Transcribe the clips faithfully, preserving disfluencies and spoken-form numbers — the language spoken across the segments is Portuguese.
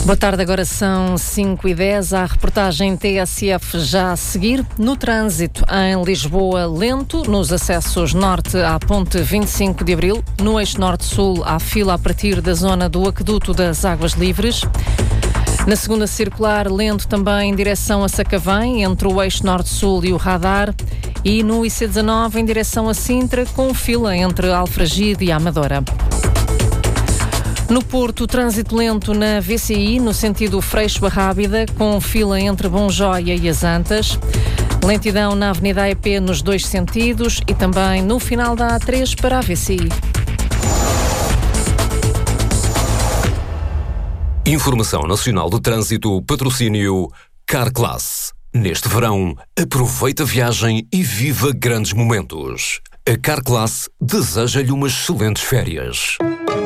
Boa tarde, agora são cinco e dez. A reportagem T S F já a seguir. No trânsito em Lisboa, lento nos acessos norte à ponte vinte e cinco de abril. No eixo norte-sul, há fila a partir da zona do aqueduto das Águas Livres. Na segunda circular, lento também em direção a Sacavém, entre o eixo norte-sul e o radar. E no I C dezanove, em direção a Sintra, com fila entre Alfragide e Amadora. No Porto, trânsito lento na V C I, no sentido Freixo-Rábida, com fila entre Bonjóia e as Antas. Lentidão na Avenida A E P nos dois sentidos e também no final da A três para a V C I. Informação Nacional do Trânsito, patrocínio Carclass. Neste verão, aproveita a viagem e viva grandes momentos. A Carclass deseja-lhe umas excelentes férias.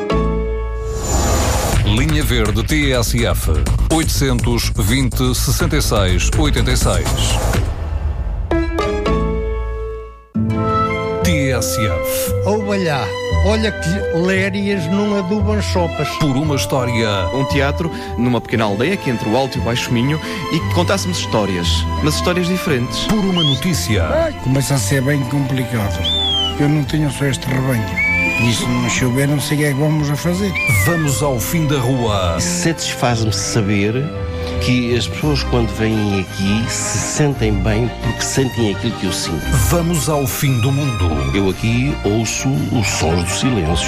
Linha Verde T S F oitocentos, vinte, sessenta e seis, oitenta e seis. T S F. Olha, olha que lérias não adubam sopas. Por uma história. Um teatro numa pequena aldeia aqui entre o Alto e o Baixo Minho e que contássemos histórias, mas histórias diferentes. Por uma notícia. Ai, começa a ser bem complicado. Eu não tenho só este rebanho. E se não chover, não sei o que é que vamos a fazer. Vamos ao fim da rua. Satisfaz-me saber que as pessoas, quando vêm aqui, se sentem bem porque sentem aquilo que eu sinto. Vamos ao fim do mundo. Eu aqui ouço os sons do silêncio.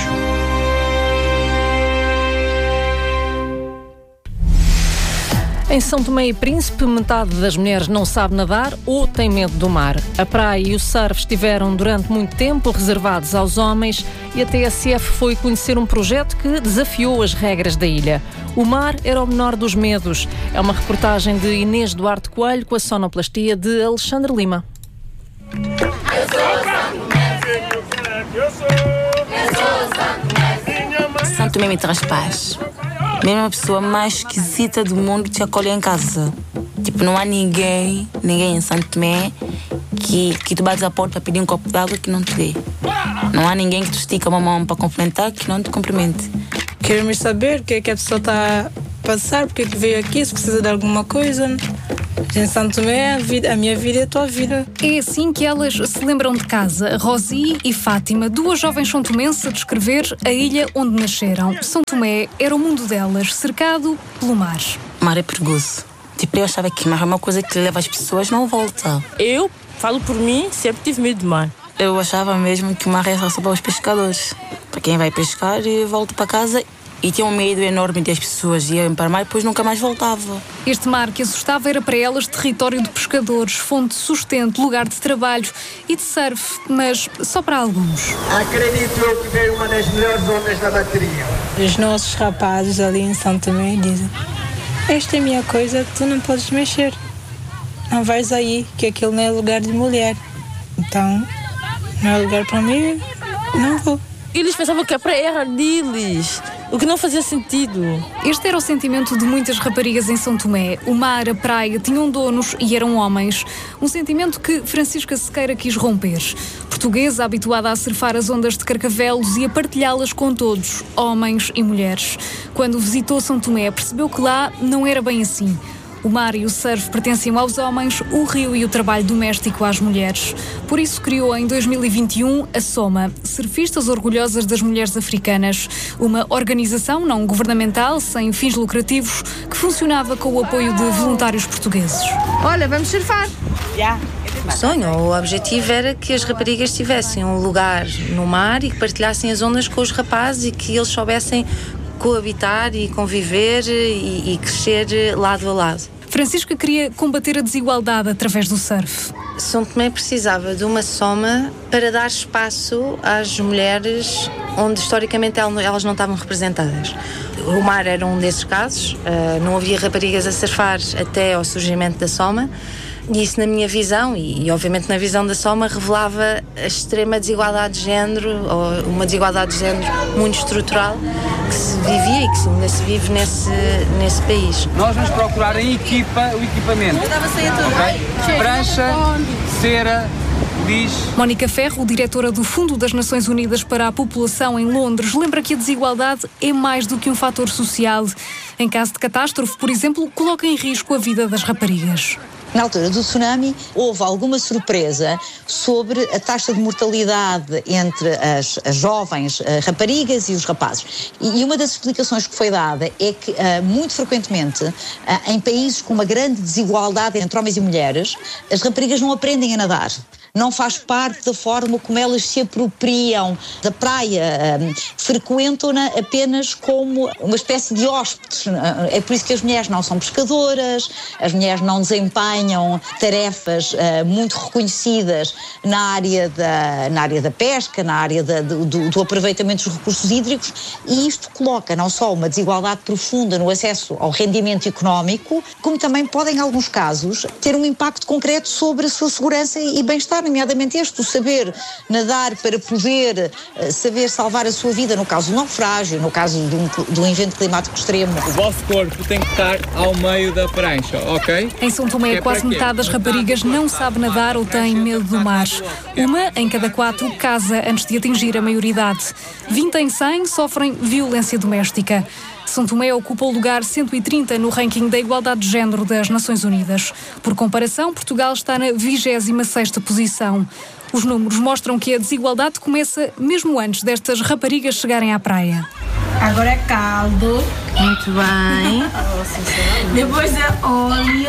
Em São Tomé e Príncipe, metade das mulheres não sabe nadar ou tem medo do mar. A praia e o surf estiveram durante muito tempo reservados aos homens e a T S F foi conhecer um projeto que desafiou as regras da ilha. O mar era o menor dos medos. É uma reportagem de Inês Duarte Coelho com a sonoplastia de Alexandre Lima. São Tomé me traz paz. Mesmo a pessoa mais esquisita do mundo te acolhe em casa. Tipo, não há ninguém, ninguém em São Tomé que, que tu bates a porta para pedir um copo de água que não te dê. Não há ninguém que te estica uma mão para cumprimentar que não te cumprimente. Queremos saber o que é que a pessoa está a passar, porque é que veio aqui, se precisa de alguma coisa. Em São Tomé, a, vida, a minha vida é a tua vida. É assim que elas se lembram de casa. Rosi e Fátima, duas jovens são-tomenses a descrever a ilha onde nasceram. São Tomé era o mundo delas, cercado pelo mar. O mar é perigoso. Tipo, eu achava que mar é uma coisa que leva as pessoas, não volta. Eu, falo por mim, sempre tive medo do mar. Eu achava mesmo que o mar era só para os pescadores. Para quem vai pescar e volta para casa. E tinha um medo enorme de as pessoas iam para o mar e depois nunca mais voltava. Este mar que assustava era para elas território de pescadores, fonte de sustento, lugar de trabalho e de surf, mas só para alguns. Acredito eu que veio uma das melhores ondas da bateria. Os nossos rapazes ali em São Tomé dizem: esta é a minha coisa, tu não podes mexer. Não vais aí, que aquilo não é lugar de mulher. Então, não é lugar para mim, não vou. Eles pensavam que a praia era deles, o que não fazia sentido. Este era o sentimento de muitas raparigas em São Tomé. O mar, a praia, tinham donos e eram homens. Um sentimento que Francisca Sequeira quis romper. Portuguesa, habituada a surfar as ondas de Carcavelos e a partilhá-las com todos, homens e mulheres. Quando visitou São Tomé, percebeu que lá não era bem assim. O mar e o surf pertenciam aos homens, o rio e o trabalho doméstico às mulheres. Por isso criou em dois mil e vinte e um a SOMA, Surfistas Orgulhosas das Mulheres Africanas, uma organização não governamental, sem fins lucrativos, que funcionava com o apoio de voluntários portugueses. Olha, vamos surfar! Já! O sonho, o objetivo era que as raparigas tivessem um lugar no mar e que partilhassem as ondas com os rapazes e que eles soubessem coabitar e conviver e, e crescer lado a lado. Francisca queria combater a desigualdade através do surf. São Tomé precisava de uma soma para dar espaço às mulheres onde historicamente elas não estavam representadas. O mar era um desses casos, não havia raparigas a surfar até ao surgimento da SOMA. E isso, na minha visão, e, e obviamente na visão da SOMA, revelava a extrema desigualdade de género, ou uma desigualdade de género muito estrutural, que se vivia e que ainda se vive nesse, nesse país. Nós vamos procurar em equipa o equipamento. Okay? Prancha, cera, diz... Mónica Ferro, diretora do Fundo das Nações Unidas para a População em Londres, lembra que a desigualdade é mais do que um fator social. Em caso de catástrofe, por exemplo, coloca em risco a vida das raparigas. Na altura do tsunami, houve alguma surpresa sobre a taxa de mortalidade entre as, as jovens uh, raparigas e os rapazes. E, e uma das explicações que foi dada é que, uh, muito frequentemente, uh, em países com uma grande desigualdade entre homens e mulheres, as raparigas não aprendem a nadar. Não faz parte da forma como elas se apropriam da praia, um, frequentam-na apenas como uma espécie de hóspedes. É por isso que as mulheres não são pescadoras, as mulheres não desempenham tarefas uh, muito reconhecidas na área da, na área da pesca, na área da, do, do aproveitamento dos recursos hídricos, e isto coloca não só uma desigualdade profunda no acesso ao rendimento económico, como também pode, em alguns casos, ter um impacto concreto sobre a sua segurança e bem-estar, nomeadamente este, o saber nadar para poder uh, saber salvar a sua vida no caso do naufrágio, no caso de um, de um evento climático extremo. O vosso corpo tem que estar ao meio da prancha, ok? Em São Tomé, é quase metade das raparigas não sabe nadar ou tem medo do mar. Uma em cada quatro casa antes de atingir a maioridade. vinte em cem sofrem violência doméstica. São Tomé ocupa o lugar cento e trinta no ranking da igualdade de género das Nações Unidas. Por comparação, Portugal está na vigésima sexta posição. Os números mostram que a desigualdade começa mesmo antes destas raparigas chegarem à praia. Agora é caldo. Muito bem. Depois é óleo.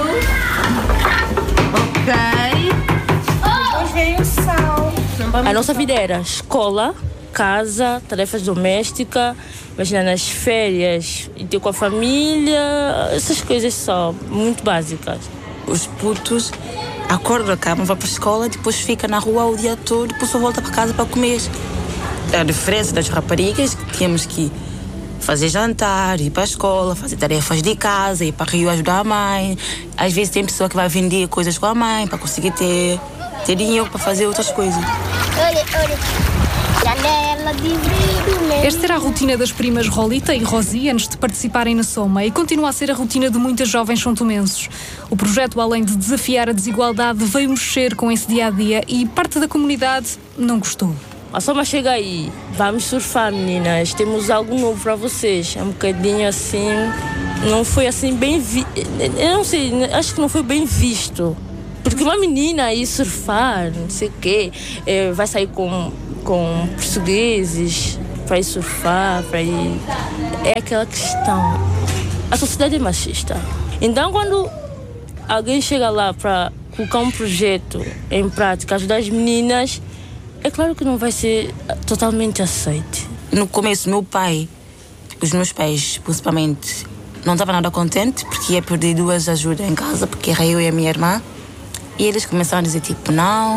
Ok. Depois vem o sal. A nossa vida era escola, casa, tarefas domésticas, imagina nas férias, ir com a família, essas coisas só, muito básicas. Os putos acordam, acabam, vão para a escola, depois fica na rua o dia todo, depois só volta para casa para comer. A diferença das raparigas, que tínhamos que fazer jantar, ir para a escola, fazer tarefas de casa, ir para o rio ajudar a mãe. Às vezes tem pessoa que vai vender coisas com a mãe para conseguir ter, ter dinheiro para fazer outras coisas. Olha, olha. Esta era a rotina das primas Rolita e Rosi antes de participarem na Soma e continua a ser a rotina de muitas jovens são-tomenses. O projeto, além de desafiar a desigualdade, veio mexer com esse dia-a-dia e parte da comunidade não gostou. A Soma chega aí, vamos surfar, meninas, temos algo novo para vocês. É um bocadinho assim, não foi assim bem visto, eu não sei, acho que não foi bem visto. Porque uma menina ir surfar, não sei o quê, é, vai sair com, com portugueses para ir surfar, para ir... É aquela questão. A sociedade é machista. Então, quando alguém chega lá para colocar um projeto em prática, ajudar as meninas, é claro que não vai ser totalmente aceito. No começo, meu pai, os meus pais, principalmente, não estavam nada contentes porque ia perder duas ajudas em casa, porque era eu e a minha irmã. E eles começaram a dizer, tipo, não,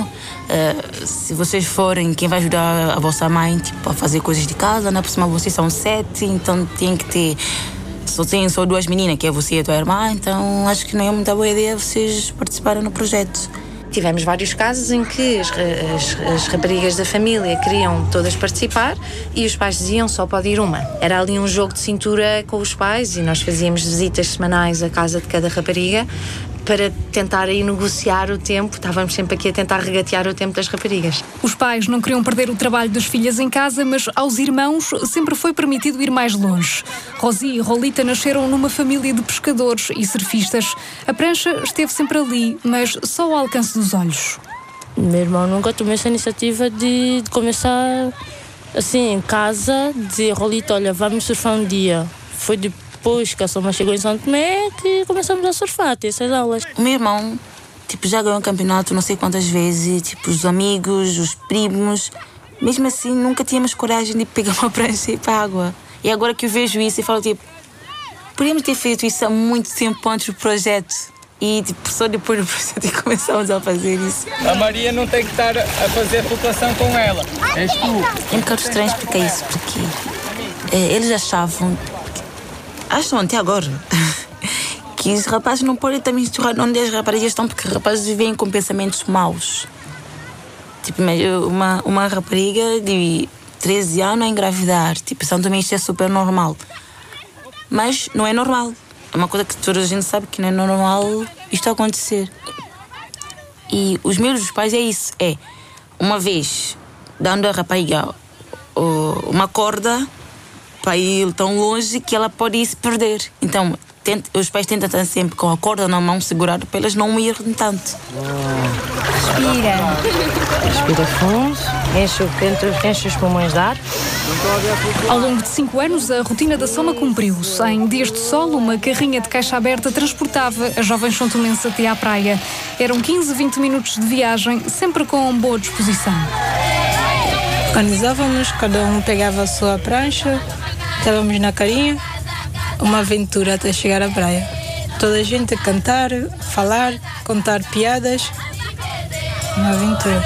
uh, se vocês forem, quem vai ajudar a vossa mãe, tipo, a fazer coisas de casa, na próxima vocês são sete, então tem que ter, só tem só duas meninas, que é você e a tua irmã, então acho que não é muita boa ideia vocês participarem no projeto. Tivemos vários casos em que as, as, as raparigas da família queriam todas participar e os pais diziam só pode ir uma. Era ali um jogo de cintura com os pais e nós fazíamos visitas semanais à casa de cada rapariga para tentar aí negociar o tempo. Estávamos sempre aqui a tentar regatear o tempo das raparigas. Os pais não queriam perder o trabalho das filhas em casa, mas aos irmãos sempre foi permitido ir mais longe. Rosi e Rolita nasceram numa família de pescadores e surfistas. A prancha esteve sempre ali, mas só ao alcance dos olhos. Meu irmão nunca tomou essa iniciativa de, de começar assim em casa, dizer, Rolita, olha, vamos surfar um dia. Foi de Depois que a Soma chegou em São Tomé, que começamos a surfar, ter essas aulas. O meu irmão, tipo, já ganhou um campeonato não sei quantas vezes, tipo, os amigos, os primos. Mesmo assim, nunca tínhamos coragem de pegar uma prancha e ir para a água. E agora que eu vejo isso, eu falo, tipo, podíamos ter feito isso há muito tempo antes do projeto. E, tipo, só depois do projeto é que começamos a fazer isso. A Maria não tem que estar a fazer flutuação com ela. És tu. É um bocado estranho explicar isso, porque é, eles achavam... Acham até agora que os rapazes não podem também misturar onde as raparigas estão, porque os rapazes vivem com pensamentos maus. Tipo, uma, uma rapariga de treze anos a engravidar, tipo, São Tomé isto é super normal. Mas não é normal. É uma coisa que toda a gente sabe que não é normal isto acontecer. E os medos dos pais é isso, é uma vez, dando a rapariga uh, uma corda para ir tão longe que ela pode se perder. Então, tenta, os pais tentam estar sempre com a corda na mão segurada para elas não irem tanto. Respira. Respira fundo, enche, enche, enche os pulmões de ar. Ao longo de cinco anos, a rotina da Soma cumpriu-se. Em dias de sol, uma carrinha de caixa aberta transportava as jovens santomenses até à praia. Eram quinze, vinte minutos de viagem, sempre com boa disposição. Organizávamos, cada um pegava a sua prancha, estávamos na carinha, uma aventura até chegar à praia. Toda a gente a cantar, falar, contar piadas, uma aventura.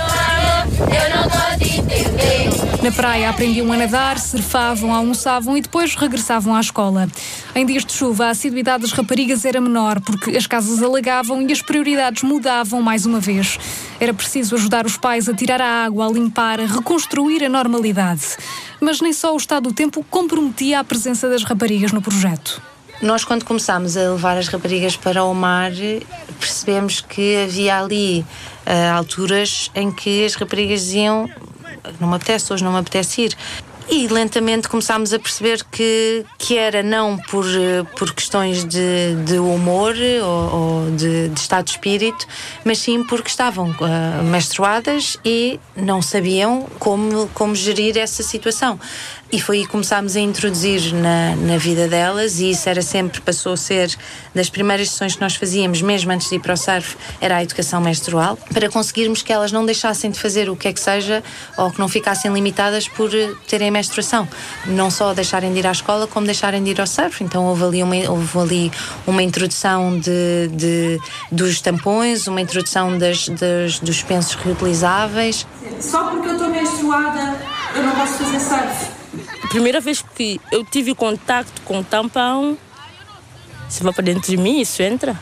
Eu não gosto de entender. Na praia aprendiam a nadar, surfavam, almoçavam e depois regressavam à escola. Em dias de chuva, a assiduidade das raparigas era menor porque as casas alagavam e as prioridades mudavam mais uma vez. Era preciso ajudar os pais a tirar a água, a limpar, a reconstruir a normalidade. Mas nem só o estado do tempo comprometia a presença das raparigas no projeto. Nós, quando começámos a levar as raparigas para o mar, percebemos que havia ali uh, alturas em que as raparigas diziam: não me apetece, hoje não me apetece ir. E lentamente começámos a perceber que, que era não por, por questões de, de humor ou, ou de, de estado de espírito, mas sim porque estavam uh, menstruadas e não sabiam como, como gerir essa situação. E foi aí que começámos a introduzir na, na vida delas, e isso era sempre, passou a ser das primeiras sessões que nós fazíamos, mesmo antes de ir para o surf, era a educação menstrual, para conseguirmos que elas não deixassem de fazer o que é que seja, ou que não ficassem limitadas por terem menstruação. Não só deixarem de ir à escola, como deixarem de ir ao surf. Então houve ali uma, houve ali uma introdução de, de, dos tampões, uma introdução das, das, dos pensos reutilizáveis. Só porque eu estou menstruada, eu não posso fazer surf. A primeira vez que eu tive contacto com o tampão, se vai para dentro de mim, isso entra.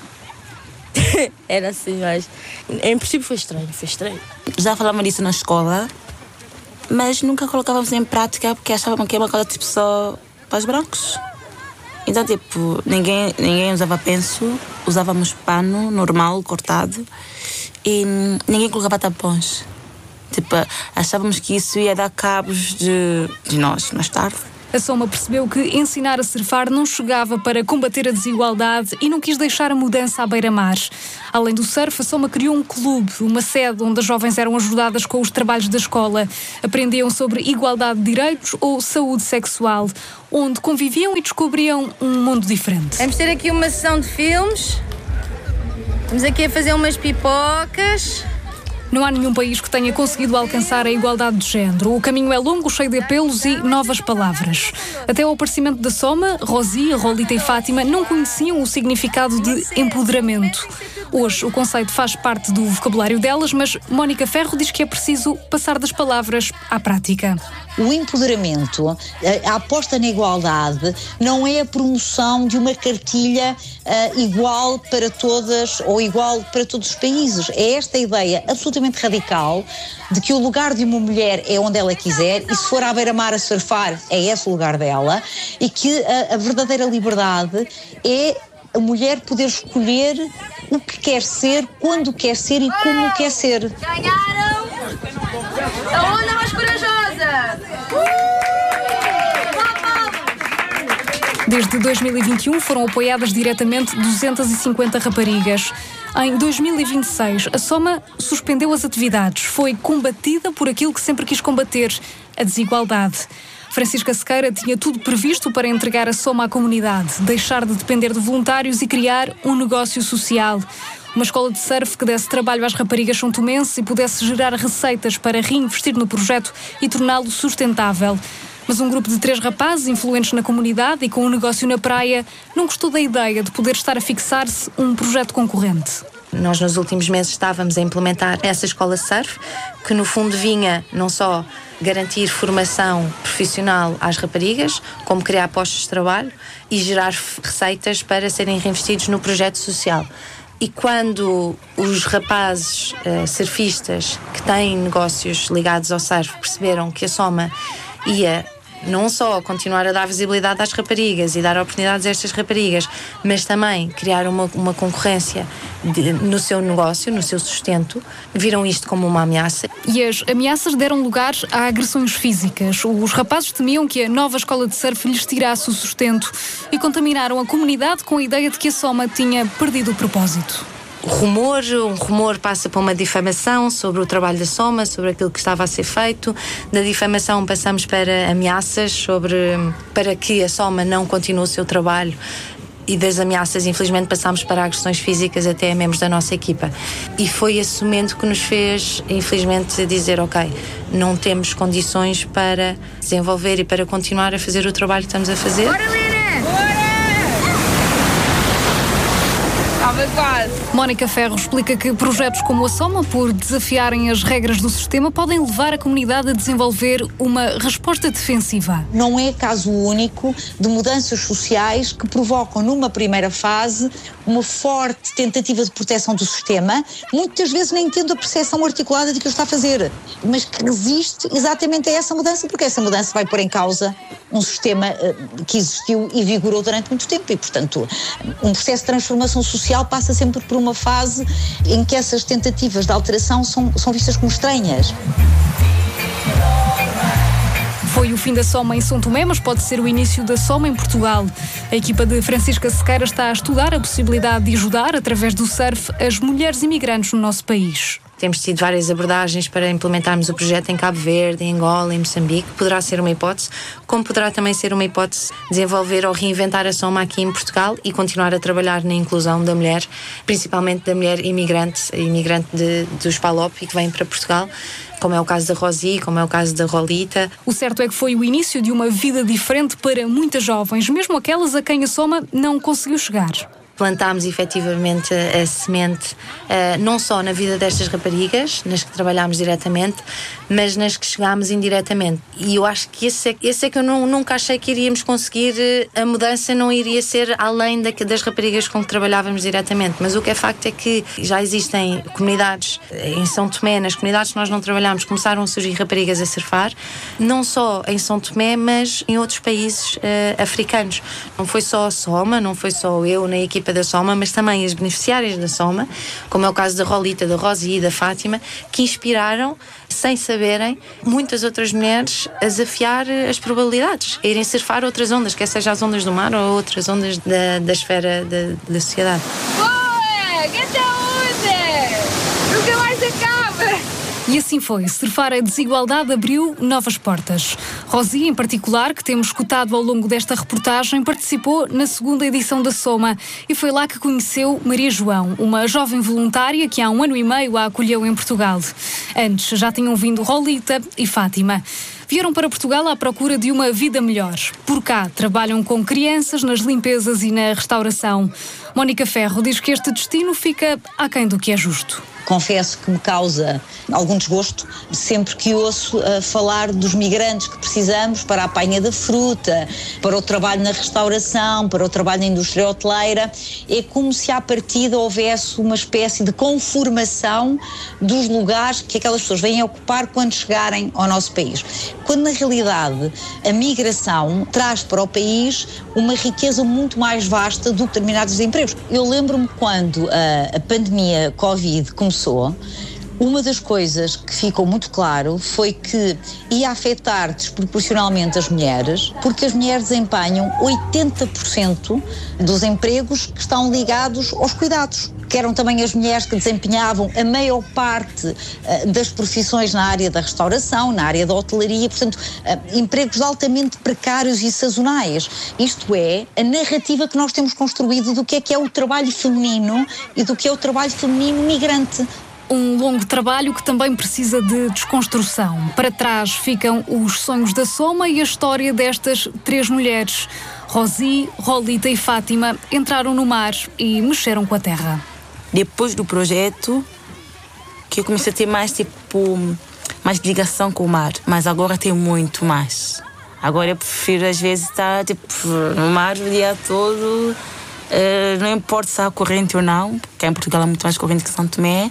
Era assim, mas em princípio foi estranho, foi estranho. Já falávamos disso na escola, mas nunca colocávamos em prática porque achávamos que era uma coisa tipo só para os brancos. Então, tipo, ninguém, ninguém usava penso, usávamos pano normal, cortado, e ninguém colocava tampões. Tipo, achávamos que isso ia dar cabos de, de nós mais tarde. A Soma percebeu que ensinar a surfar não chegava para combater a desigualdade e não quis deixar a mudança à beira-mar. Além do surf, a Soma criou um clube, uma sede onde as jovens eram ajudadas com os trabalhos da escola. Aprendiam sobre igualdade de direitos ou saúde sexual, onde conviviam e descobriam um mundo diferente. Vamos ter aqui uma sessão de filmes. Estamos aqui a fazer umas pipocas. Não há nenhum país que tenha conseguido alcançar a igualdade de género. O caminho é longo, cheio de apelos e novas palavras. Até ao aparecimento da Soma, Rosia, Rolita e Fátima não conheciam o significado de empoderamento. Hoje o conceito faz parte do vocabulário delas, mas Mónica Ferro diz que é preciso passar das palavras à prática. O empoderamento, a aposta na igualdade, não é a promoção de uma cartilha uh, igual para todas ou igual para todos os países. É esta ideia absolutamente radical de que o lugar de uma mulher é onde ela quiser e se for à beira-mar a surfar é esse o lugar dela, e que a, a verdadeira liberdade é a mulher poder escolher o que quer ser, quando quer ser e como quer ser. Ganharam a onda mais corajosa! Desde dois mil e vinte e um foram apoiadas diretamente duzentas e cinquenta raparigas. Em dois mil e vinte e seis, a Soma suspendeu as atividades. Foi combatida por aquilo que sempre quis combater, a desigualdade. Francisca Sequeira tinha tudo previsto para entregar a Soma à comunidade, deixar de depender de voluntários e criar um negócio social. Uma escola de surf que desse trabalho às raparigas santomenses e pudesse gerar receitas para reinvestir no projeto e torná-lo sustentável. Mas um grupo de três rapazes influentes na comunidade e com um negócio na praia não gostou da ideia de poder estar a fixar-se um projeto concorrente. Nós nos últimos meses estávamos a implementar essa escola surf, que no fundo vinha não só garantir formação profissional às raparigas, como criar postos de trabalho e gerar receitas para serem reinvestidos no projeto social. E quando os rapazes uh, surfistas que têm negócios ligados ao surf perceberam que a Soma ia não só continuar a dar visibilidade às raparigas e dar oportunidades a estas raparigas, mas também criar uma, uma concorrência de, no seu negócio, no seu sustento, viram isto como uma ameaça. E as ameaças deram lugar a agressões físicas. Os rapazes temiam que a nova escola de surf lhes tirasse o sustento e contaminaram a comunidade com a ideia de que a Soma tinha perdido o propósito. Rumor, um rumor passa para uma difamação sobre o trabalho da Soma, sobre aquilo que estava a ser feito. Da difamação passamos para ameaças sobre, para que a Soma não continue o seu trabalho, e das ameaças, infelizmente, passámos para agressões físicas até a membros da nossa equipa. E foi esse momento que nos fez, infelizmente, dizer, ok, não temos condições para desenvolver e para continuar a fazer o trabalho que estamos a fazer. Bora, Lina! Bora! Estava quase. Mónica Ferro explica que projetos como a Soma, por desafiarem as regras do sistema, podem levar a comunidade a desenvolver uma resposta defensiva. Não é caso único de mudanças sociais que provocam, numa primeira fase, uma forte tentativa de proteção do sistema, muitas vezes nem tendo a percepção articulada de que o está a fazer, mas que resiste exatamente a essa mudança, porque essa mudança vai pôr em causa um sistema uh, que existiu e vigorou durante muito tempo e, portanto, um processo de transformação social passa sempre por uma fase em que essas tentativas de alteração são, são vistas como estranhas. Foi o fim da Soma em São Tomé, mas pode ser o início da Soma em Portugal. A equipa de Francisca Sequeira está a estudar a possibilidade de ajudar, através do surf, as mulheres imigrantes no nosso país. Temos tido várias abordagens para implementarmos o projeto em Cabo Verde, em Angola, em Moçambique. Poderá ser uma hipótese, como poderá também ser uma hipótese desenvolver ou reinventar a Soma aqui em Portugal e continuar a trabalhar na inclusão da mulher, principalmente da mulher imigrante, imigrante de, dos PALOP e que vem para Portugal, como é o caso da Rosi, como é o caso da Rolita. O certo é que foi o início de uma vida diferente para muitas jovens, mesmo aquelas a quem a Soma não conseguiu chegar. Plantámos efetivamente a semente uh, não só na vida destas raparigas, nas que trabalhámos diretamente, mas nas que chegámos indiretamente. E eu acho que esse é, esse é que eu não, nunca achei que iríamos conseguir. A mudança não iria ser além da, das raparigas com que trabalhávamos diretamente. Mas o que é facto é que já existem comunidades em São Tomé, nas comunidades que nós não trabalhámos, começaram a surgir raparigas a surfar, não só em São Tomé, mas em outros países uh, africanos. Não foi só a Soma, não foi só eu na equipa da Soma, mas também as beneficiárias da Soma, como é o caso da Rolita, da Rosi e da Fátima, que inspiraram, sem saberem, muitas outras mulheres a desafiar as probabilidades, a irem surfar outras ondas, quer seja as ondas do mar ou outras ondas da, da esfera da, da sociedade. Boa! Que até onde? Nunca mais acaba! E assim foi, surfar a desigualdade abriu novas portas. Rosi, em particular, que temos escutado ao longo desta reportagem, participou na segunda edição da Soma e foi lá que conheceu Maria João, uma jovem voluntária que há um ano e meio a acolheu em Portugal. Antes já tinham vindo Rolita e Fátima. Vieram para Portugal à procura de uma vida melhor. Por cá, trabalham com crianças nas limpezas e na restauração. Mónica Ferro diz que este destino fica aquém do que é justo. Confesso que me causa algum desgosto sempre que ouço uh, falar dos migrantes que precisamos para a apanha da fruta, para o trabalho na restauração, para o trabalho na indústria hoteleira. É como se à partida houvesse uma espécie de conformação dos lugares que aquelas pessoas vêm ocupar quando chegarem ao nosso país. Quando na realidade a migração traz para o país uma riqueza muito mais vasta do que determinados empregos. Eu lembro-me quando a, a pandemia Covid começou, uma das coisas que ficou muito claro foi que ia afetar desproporcionalmente as mulheres, porque as mulheres desempenham oitenta por cento dos empregos que estão ligados aos cuidados, que eram também as mulheres que desempenhavam a maior parte uh, das profissões na área da restauração, na área da hotelaria, portanto, uh, empregos altamente precários e sazonais. Isto é, a narrativa que nós temos construído do que é que é o trabalho feminino e do que é o trabalho feminino migrante. Um longo trabalho que também precisa de desconstrução. Para trás ficam os sonhos da Soma e a história destas três mulheres. Rosi, Rolita e Fátima entraram no mar e mexeram com a terra. Depois do projeto, que eu comecei a ter mais, tipo, mais ligação com o mar. Mas agora tem muito mais. Agora eu prefiro, às vezes, estar tipo, no mar o dia todo. Uh, não importa se há corrente ou não, porque em Portugal há muito mais corrente que São Tomé.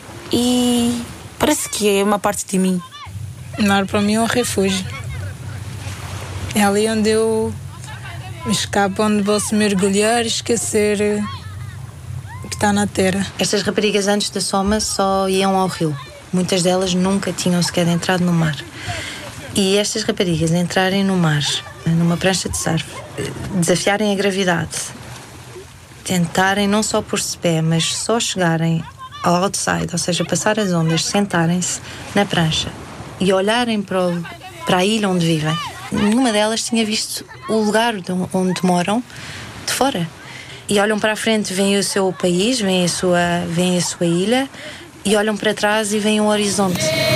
E parece que é uma parte de mim. O mar para mim é um refúgio. É ali onde eu me escapo, onde vou se mergulhar e esquecer que está na terra. Estas raparigas antes da Soma só iam ao rio. Muitas delas nunca tinham sequer entrado no mar. E estas raparigas entrarem no mar, numa prancha de surf, desafiarem a gravidade, tentarem não só pôr-se pé, mas só chegarem ao outside, ou seja, passar as ondas, sentarem-se na prancha e olharem para, o, para a ilha onde vivem. Nenhuma delas tinha visto o lugar onde moram de fora. E olham para a frente, veem o seu país, veem a sua, veem a sua ilha, e olham para trás e veem o horizonte.